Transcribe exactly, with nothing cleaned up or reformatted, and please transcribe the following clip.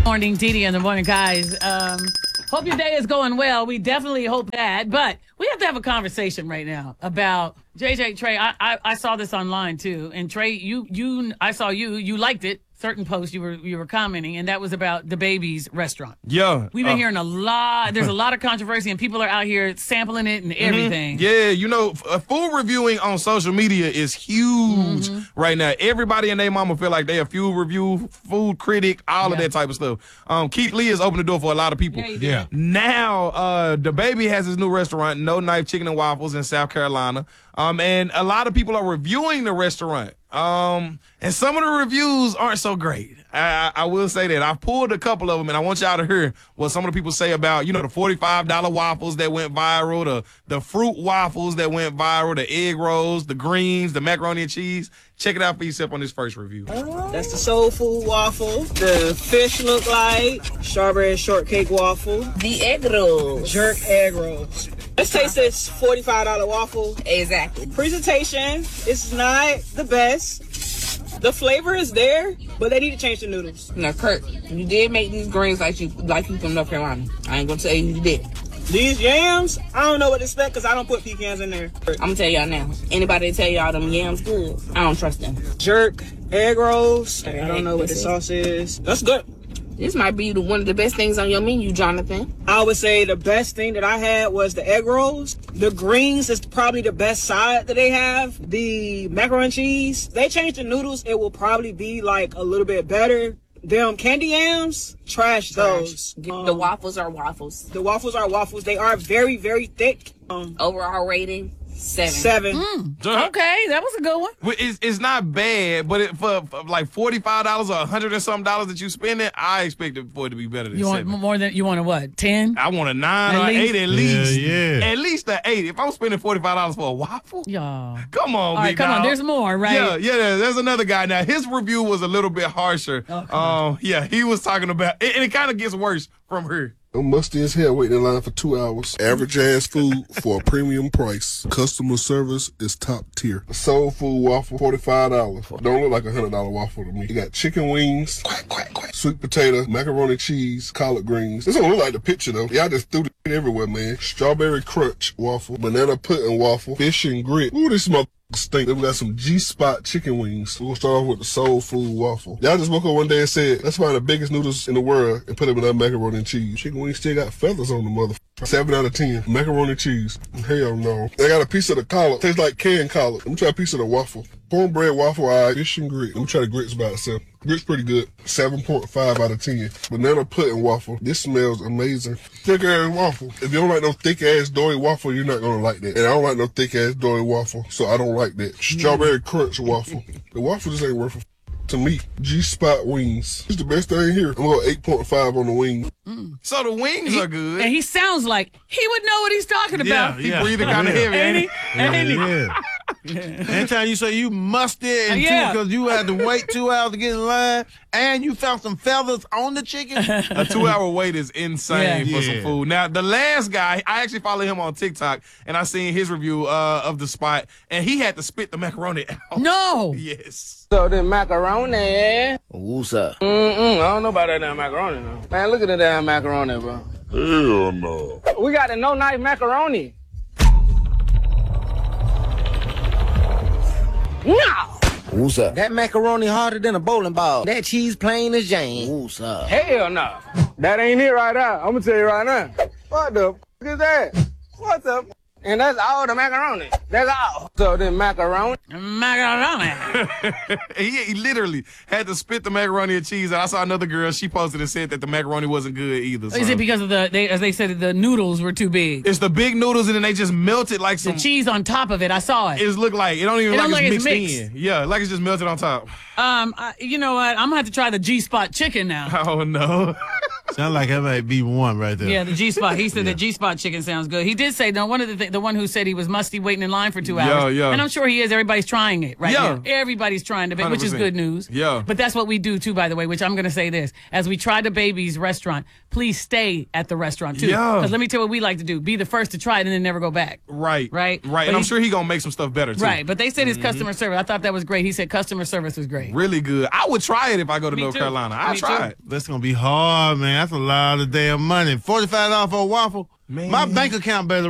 Morning, Didi and the Morning Guys. Um, hope your day is going well. We definitely hope that. But we have to have a conversation right now about J J Trey. I, I I saw this online too, and Trey, you you I saw you you liked it. Certain posts you were you were commenting, and that was about the Baby's restaurant. Yeah, we've been uh, hearing a lot. There's a lot of controversy, and people are out here sampling it and everything. Mm-hmm. Yeah, you know, uh, food reviewing on social media is huge mm-hmm. right now. Everybody and their mama feel like they a food review, food critic, all yeah. of that type of stuff. Um, Keith Lee has opened the door for a lot of people. Yeah. yeah. Now, uh, the Baby has his new restaurant, No Knife Chicken and Waffles in South Carolina. Um, and a lot of people are reviewing the restaurant. Um, and some of the reviews aren't so great. I, I, I will say that. I've pulled a couple of them, and I want y'all to hear what some of the people say about, you know, the forty-five dollar waffles that went viral, the, the fruit waffles that went viral, the egg rolls, the greens, the macaroni and cheese. Check it out for yourself on this first review. That's the soul food waffle. The fish look like strawberry shortcake waffle. The egg rolls. Jerk egg rolls. Let's taste this forty-five dollar waffle. Exactly. Presentation is not the best. The flavor is there, but they need to change the noodles. Now, Kurt, you did make these greens like you like you from North Carolina. I ain't gonna tell you you did. These yams, I don't know what to expect because I don't put pecans in there. I'm gonna tell y'all now. Anybody tell y'all them yams good, I don't trust them. Jerk egg rolls. I don't know what the sauce is. That's good. This might be the, one of the best things on your menu, Jonathan. I would say the best thing that I had was the egg rolls. The greens is probably the best side that they have. The macaroni and cheese, they changed the noodles. It will probably be like a little bit better. Them candy yams, trash, trash. those. Um, the waffles are waffles. The waffles are waffles. They are very, very thick. Um, Overall rating, seven. Seven. Mm, okay, that was a good one. It's, it's not bad, but it, for, for like forty-five dollars or a hundred and something dollars that you spend it, I expect it for it to be better than you seven. want more than you want a what? Ten? I want a nine at or least? eight at least. Yeah, yeah. At least an eight. If I'm spending forty-five dollars for a waffle, y'all. Come on, All right, big come dog. on. There's more, right? Yeah, yeah. There's another guy now. His review was a little bit harsher. Oh, um, yeah, he was talking about, and it kind of gets worse from her. I'm musty as hell waiting in line for two hours. Average ass food for a premium price. Customer service is top tier. Soul food waffle, forty-five dollars. Don't look like a one hundred dollar waffle to me. You got chicken wings, quack, quack, quack. Sweet potato, macaroni cheese, collard greens. This don't look like the picture though. Y'all just threw the shit everywhere, man. Strawberry crunch waffle, banana pudding waffle, fish and grit. Ooh, this mother stink. Then we got some G-Spot chicken wings. We'll start off with the soul food waffle. Y'all just woke up one day and said, let's find the biggest noodles in the world and put them in that macaroni and cheese. Chicken wings still got feathers on the motherfucker. Seven out of ten. Macaroni and cheese. Hell no. They got a piece of the collard. Tastes like canned collard. Let me try a piece of the waffle. Cornbread waffle, all right. Fish and grit. Let me try the grits by itself. Grits pretty good. seven point five out of ten. Banana pudding waffle. This smells amazing. Thick ass waffle. If you don't like no thick ass doughy waffle, you're not gonna like that. And I don't like no thick ass doughy waffle, so I don't like that. Strawberry crunch waffle. The waffle just ain't worth it. To me, G-Spot wings. It's the best thing here. I'm going eight point five on the wings. Mm. So the wings he, are good. And he sounds like he would know what he's talking about. Yeah, he yeah. breathing kind of yeah. heavy, ain't he? Yeah, Ain't he? yeah. Anytime you say you musty and Yeah. because you had to wait two hours to get in line and you found some feathers on the chicken. A two-hour wait is insane Yeah. for some Yeah. food. Now, the last guy, I actually follow him on TikTok, and I seen his review uh, of the spot, and he had to spit the macaroni out. No. Yes. So the macaroni. What's up? Mm-mm, I don't know about that damn macaroni, though. Man, look at the damn macaroni, bro. Hell no. We got a no-knife macaroni. No! What's up? That macaroni harder than a bowling ball. That cheese plain as Jane. What's up? Hell no. That ain't it right now. I'm gonna tell you right now. What the f is that? What the f? And that's all the macaroni. That's all. So the macaroni. Macaroni. he, he literally had to spit the macaroni and cheese. And I saw another girl, she posted and said that the macaroni wasn't good either. So. Is it because of the, they, as they said, the noodles were too big? It's the big noodles and then they just melted like some. The cheese on top of it, I saw it. It look like, it don't even It look don't like, like it's it's mixed, mixed. in. Yeah, like it's just melted on top. Um, I, you know what? I'm gonna have to try the G-Spot chicken now. Oh, no. Sound like that might be one right there. Yeah, the G Spot. He said the G Spot chicken sounds good. He did say no. One of the th- the one who said he was musty waiting in line for two hours. Yeah, yeah. And I'm sure he is. Everybody's trying it right Yeah. now. Everybody's trying to, ba- which is one hundred percent. good news. Yeah. But that's what we do too, by the way. Which I'm going to say this: as we try the Baby's restaurant, please stay at the restaurant too. Yeah. Because let me tell you what we like to do: be the first to try it and then never go back. Right. Right. Right. But And I'm he- sure he gonna make some stuff better too. Right. But they said his customer service. I thought that was great. He said customer service was great. Really good. I would try it if I go to Me North too. Carolina. I'll Me try too. it. That's gonna be hard, man. That's a lot of damn money. Forty-five dollars for a waffle. Man. My bank account better